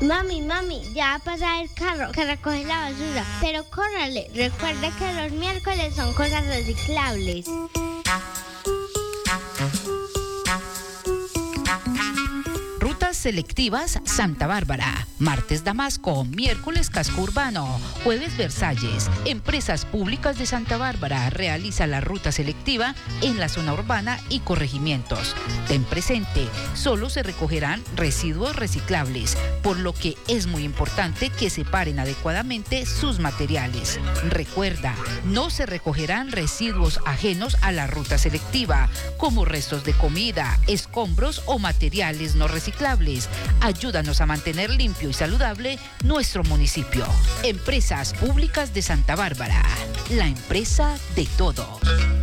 Mami, ya va a pasar el carro que recoge la basura. Pero córrale, recuerde que los miércoles son cosas reciclables. Rutas selectivas Santa Bárbara, martes Damasco, miércoles Casco Urbano, jueves Versalles. Empresas Públicas de Santa Bárbara realiza la ruta selectiva en la zona urbana y corregimientos. Ten presente, solo se recogerán residuos reciclables, por lo que es muy importante que separen adecuadamente sus materiales. Recuerda, no se recogerán residuos ajenos a la ruta selectiva, como restos de comida, escombros o materiales no reciclables. Ayúdanos a mantener limpio y saludable nuestro municipio. Empresas Públicas de Santa Bárbara, la empresa de todos.